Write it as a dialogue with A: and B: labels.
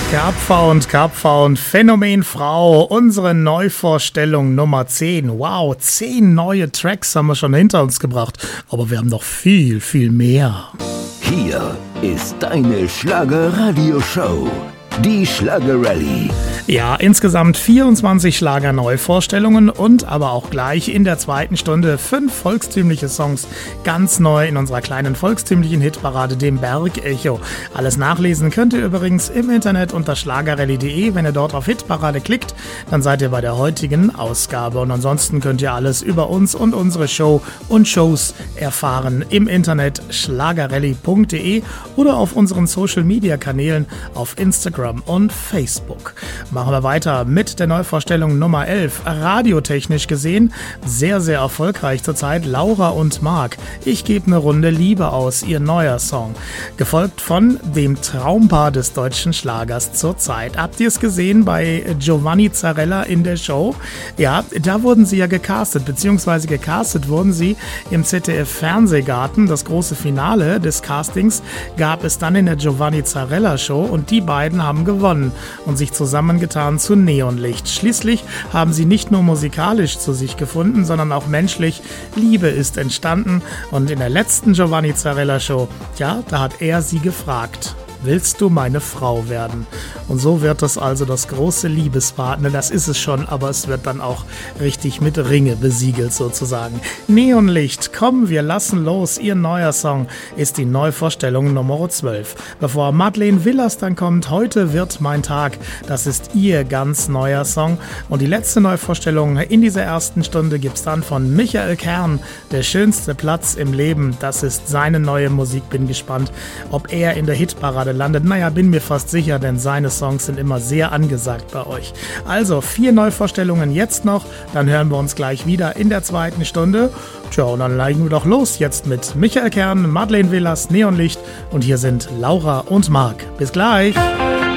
A: Karpfer und Phänomenfrau, unsere Neuvorstellung Nummer 10. Wow, 10 neue Tracks haben wir schon hinter uns gebracht, aber wir haben noch viel, viel mehr.
B: Hier ist deine Schlager-Radio-Show, die Schlager-Rallye.
A: Ja, insgesamt 24 Schlager-Neuvorstellungen und aber auch gleich in der zweiten Stunde 5 volkstümliche Songs ganz neu in unserer kleinen volkstümlichen Hitparade, dem Bergecho. Alles nachlesen könnt ihr übrigens im Internet unter schlagerrallye.de. Wenn ihr dort auf Hitparade klickt, dann seid ihr bei der heutigen Ausgabe. Und ansonsten könnt ihr alles über uns und unsere Show und Shows erfahren im Internet schlagerrallye.de oder auf unseren Social-Media-Kanälen auf Instagram und Facebook. Machen wir weiter mit der Neuvorstellung Nummer 11. Radiotechnisch gesehen sehr, sehr erfolgreich zurzeit Laura und Marc. Ich gebe eine Runde Liebe aus, ihr neuer Song. Gefolgt von dem Traumpaar des deutschen Schlagers zurzeit. Habt ihr es gesehen bei Giovanni Zarella in der Show? Ja, da wurden sie ja gecastet, beziehungsweise gecastet wurden sie im ZDF-Fernsehgarten. Das große Finale des Castings gab es dann in der Giovanni Zarella Show und die beiden haben gewonnen und sich zusammengetan zu Neonlicht. Schließlich haben sie nicht nur musikalisch zu sich gefunden, sondern auch menschlich. Liebe ist entstanden und in der letzten Giovanni Zarella Show, ja, da hat er sie gefragt: Willst du meine Frau werden? Und so wird das also das große Liebespaar. Das ist es schon, aber es wird dann auch richtig mit Ringe besiegelt sozusagen. Neonlicht, komm, wir lassen los. Ihr neuer Song ist die Neuvorstellung Nummer 12. Bevor Madeleine Villas dann kommt, heute wird mein Tag. Das ist ihr ganz neuer Song. Und die letzte Neuvorstellung in dieser ersten Stunde gibt's dann von Michael Kern. Der schönste Platz im Leben. Das ist seine neue Musik. Bin gespannt, ob er in der Hitparade landet. Naja, bin mir fast sicher, denn seine Songs sind immer sehr angesagt bei euch. Also 4 Neuvorstellungen jetzt noch, dann hören wir uns gleich wieder in der zweiten Stunde. Tja, und dann legen wir doch los jetzt mit Michael Kern, Madeleine Villas, Neonlicht und hier sind Laura und Marc. Bis gleich!